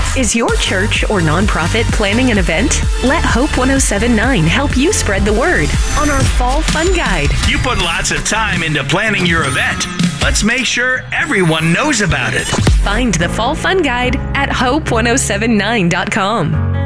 Is your church or nonprofit planning an event? Let Hope 1079 help you spread the word on our Fall Fun Guide. You put lots of time into planning your event. Let's make sure everyone knows about it. Find the Fall Fun Guide at hope1079.com.